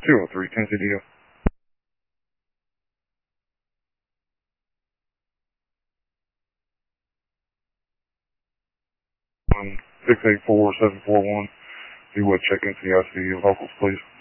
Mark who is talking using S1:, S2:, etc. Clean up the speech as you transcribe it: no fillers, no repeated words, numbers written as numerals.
S1: 203, Tennessee DO. 684741. If you would check into the ICU locals, please.